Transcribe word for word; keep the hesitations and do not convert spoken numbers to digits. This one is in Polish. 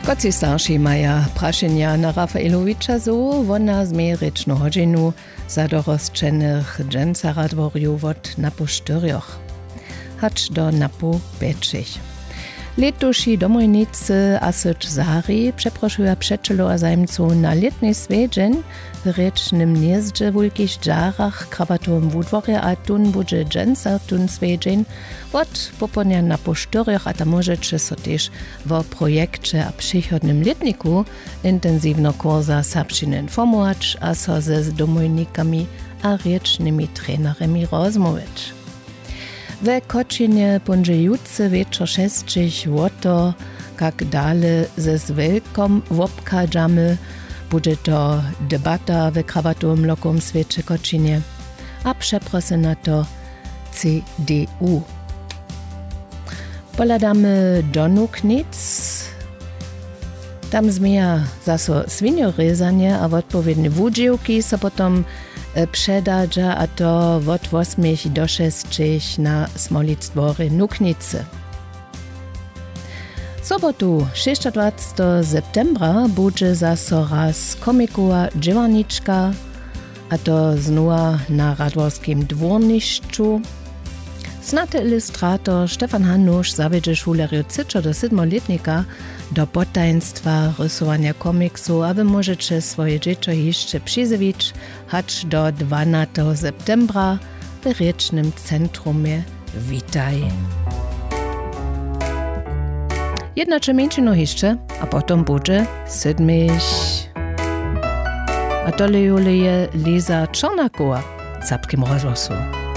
Koci starši maja prašenja na Rafaelowicza zo, wona zmie rečnu hodźinu za dorosčenych dżęca dworju wot napo štyrjoch, hacz do napo pečich. Letoši domojnicy Asyč Zari przeproszuja przeczelo a zajmcu na letni swiedźeń w rečnym gnieździe wulkich dżarach krabatowym wudworje a tun budże dżęca tun swiedźeń wot poponia na posztorjoch a ta możecie so też w projekcie a przychodnym letniku intensywno kursa serbszczyny informować a so ze z domojnikami a rečnymi trenerami rozmować. We Kočinie ponžejuce večer šestčich woto, kak dale ze zwelkom wopkadżamy, bude to debata we krabatowym lokum Sveče Kočinie, a przeprosy na to C D U. Poladamy do Nuknic, tam zmija zaso swiniorezanie, a odpowiednie wódziłki so potom przedadża, a to od osmich do szestich na Smolictwory Nuknicy. Sobotu dwudziestego szóstego septembra bude zaso raz komikuła dziewarniczka, a to znova na Radworskim dwornišću. Znate ilustrator Stefan Hanusz zawiedzie šulerju cyčo do siedmoletnika do potajnstwa rysowania komiksu, a wy możecie swoje dziecko jeszcze przyzywić, hacz do dwunastego septembra w Rečnym Centrumie Witaj. Jedna czemieńczyno jeszcze, a potom bude siedmich. A dole juleje Liza Czornakowa w Serbskim rozgłosu.